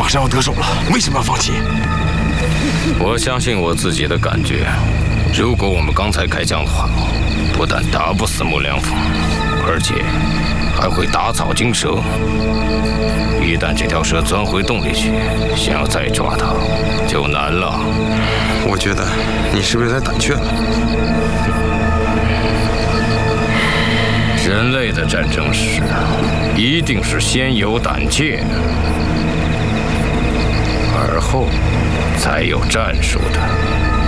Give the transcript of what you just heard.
上要得手了，为什么要放弃？ 我相信我自己的感觉。如果我们刚才开枪的话，不但打不死木良辅，而且还会打草惊蛇。一旦这条蛇钻回洞里去，想要再抓它，就难了。 我觉得你是不是有点胆怯了？ 人类的战争史，一定是先有胆怯，而后才有战术的。